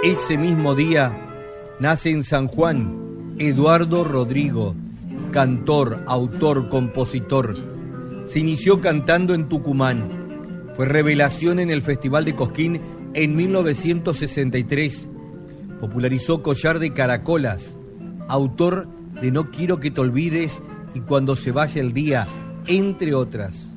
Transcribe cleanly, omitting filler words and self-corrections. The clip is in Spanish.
Ese mismo día nace en San Juan Eduardo Rodrigo, cantor, autor, compositor. Se inició cantando en Tucumán. Fue revelación en el Festival de Cosquín en 1963. Popularizó Collar de Caracolas, autor de No quiero que te olvides y Cuando se vaya el día, entre otras.